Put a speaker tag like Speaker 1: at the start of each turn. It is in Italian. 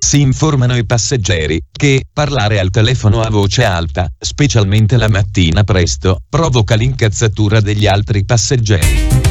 Speaker 1: Si informano i passeggeri che parlare al telefono a voce alta, specialmente la mattina presto, provoca l'incazzatura degli altri passeggeri.